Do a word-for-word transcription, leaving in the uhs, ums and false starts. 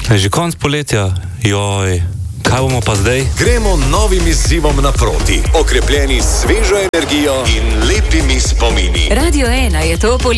Je že konc poletja, joj, kaj bomo pa zdaj? Gremo novim izzivom naproti, okrepljeni s svežo energijo in lepimi spomini. Radio ena je to poletje